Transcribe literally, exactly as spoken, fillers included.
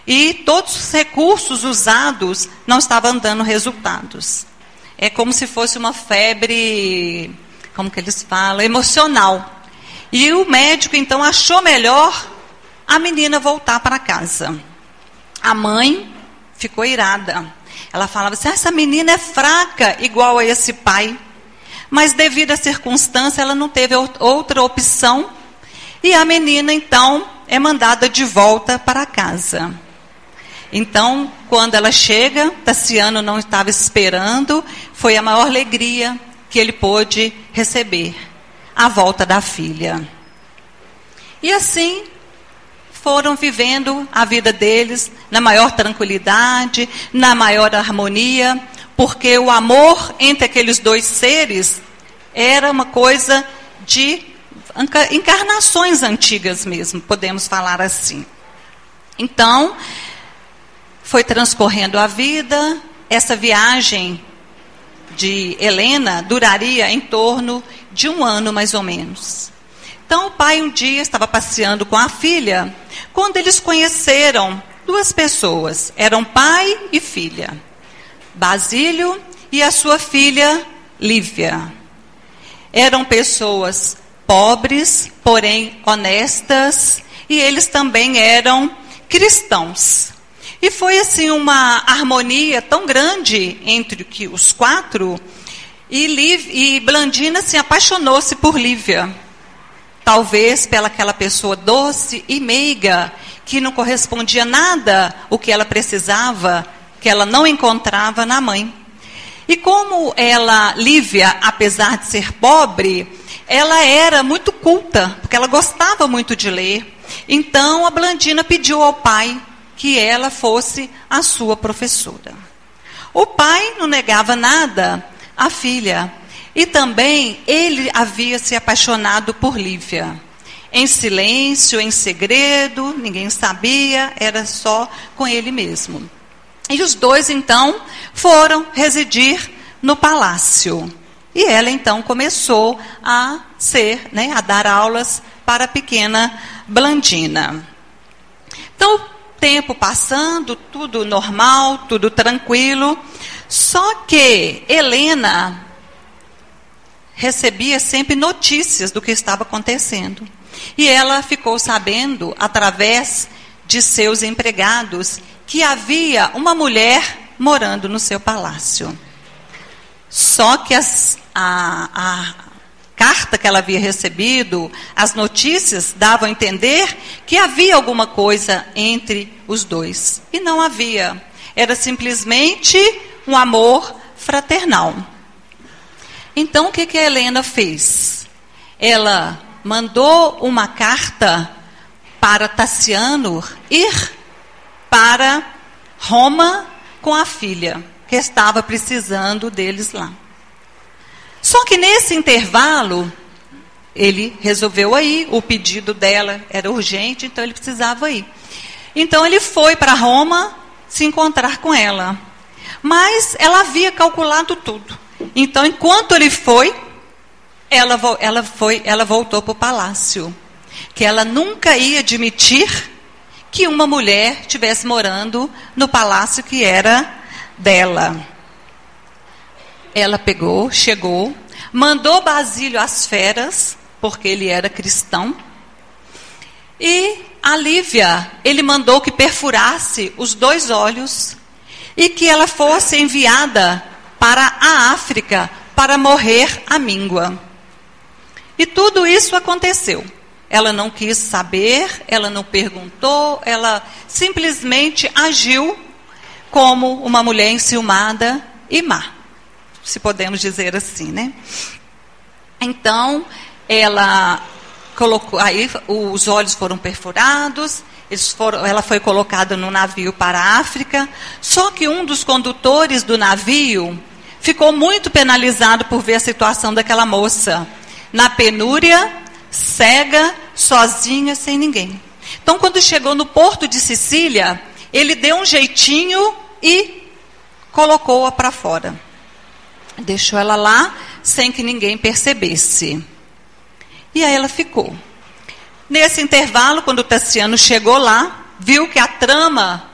E todos os recursos usados não estavam dando resultados. É como se fosse uma febre, como que eles falam, emocional. E o médico, então, achou melhor a menina voltar para casa. A mãe ficou irada. Ela falava assim, ah, essa menina é fraca, igual a esse pai. Mas devido à circunstância, ela não teve outra opção. E a menina, então, é mandada de volta para casa. Então, quando ela chega, Tassiano não estava esperando, foi a maior alegria que ele pôde receber, a volta da filha. E assim, foram vivendo a vida deles na maior tranquilidade, na maior harmonia, porque o amor entre aqueles dois seres era uma coisa de encarnações antigas mesmo, podemos falar assim. Então, foi transcorrendo a vida, essa viagem de Helena duraria em torno de um ano mais ou menos. Então o pai um dia estava passeando com a filha, quando eles conheceram duas pessoas, eram pai e filha, Basílio e a sua filha Lívia. Eram pessoas pobres, porém honestas, e eles também eram cristãos. E foi assim uma harmonia tão grande entre que os quatro, e, Liv, e Blandina se apaixonou-se por Lívia. Talvez pela aquela pessoa doce e meiga, que não correspondia nada o que ela precisava, que ela não encontrava na mãe. E como ela, Lívia, apesar de ser pobre, ela era muito culta, porque ela gostava muito de ler. Então a Blandina pediu ao pai que ela fosse a sua professora. O pai não negava nada à filha. E também ele havia se apaixonado por Lívia. Em silêncio, em segredo, ninguém sabia, era só com ele mesmo. E os dois, então, foram residir no palácio. E ela, então, começou a ser, né, a dar aulas para a pequena Blandina. Então, tempo passando, tudo normal, tudo tranquilo. Só que Helena recebia sempre notícias do que estava acontecendo. E ela ficou sabendo, através de seus empregados, que havia uma mulher morando no seu palácio. Só que as, a, a carta que ela havia recebido, as notícias davam a entender que havia alguma coisa entre os dois. E não havia. Era simplesmente um amor fraternal. Então, o que, que a Helena fez? Ela mandou uma carta para Tassiano ir para Roma com a filha, que estava precisando deles lá. Só que nesse intervalo, ele resolveu ir, o pedido dela era urgente, então ele precisava ir. Então ele foi para Roma se encontrar com ela. Mas ela havia calculado tudo. Então, enquanto ele foi, ela, ela, foi, ela voltou para o palácio. Que ela nunca ia admitir que uma mulher estivesse morando no palácio que era dela. Ela pegou, chegou, mandou Basílio às feras, porque ele era cristão. E a Lívia, ele mandou que perfurasse os dois olhos e que ela fosse enviada para a África para morrer à míngua. E tudo isso aconteceu. Ela não quis saber, ela não perguntou, ela simplesmente agiu como uma mulher enciumada e má, se podemos dizer assim, né? Então, ela colocou, aí os olhos foram perfurados, eles foram, ela foi colocada no navio para a África, só que um dos condutores do navio ficou muito penalizado por ver a situação daquela moça, na penúria, cega, sozinha, sem ninguém. Então, quando chegou no porto de Sicília, ele deu um jeitinho e colocou-a para fora. Deixou ela lá, sem que ninguém percebesse. E aí ela ficou. Nesse intervalo, quando o Tassiano chegou lá, viu que a trama